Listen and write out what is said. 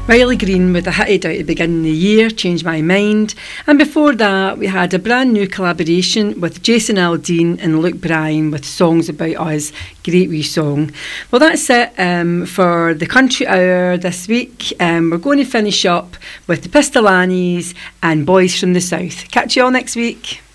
Riley Green with a hit out at the beginning of the year, Change My Mind. And before that, we had a brand new collaboration with Jason Aldean and Luke Bryan with Songs About Us. Great wee song. Well, that's it for the Country Hour this week. We're going to finish up with the Pistolanis and Boys from the South. Catch you all next week.